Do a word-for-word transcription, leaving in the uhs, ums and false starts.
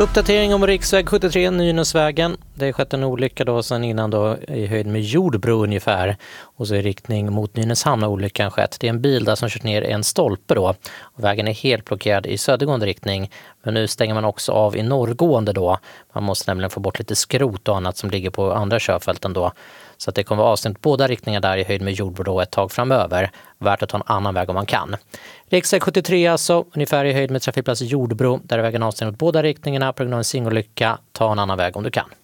Uppdatering om riksväg sjuttiotre, Nynäsvägen. Det har skett en olycka då sedan innan då i höjd med Jordbro ungefär. Och så i riktning mot Nynäshamn har olyckan skett. Det är en bil där som kört ner en stolpe då. Och vägen är helt blockerad i södergående riktning. Men nu stänger man också av i norrgående då. Man måste nämligen få bort lite skrot och annat som ligger på andra körfälten då. Så att det kommer vara avstämt båda riktningar där i höjd med Jordbro då ett tag framöver. Värt att ta en annan väg om man kan. Riksväg sjuttiotre alltså, ungefär i höjd med trafikplats Jordbro. Där är vägen avstängd åt båda riktningarna på grund av en singolycka. Ta en annan väg om du kan.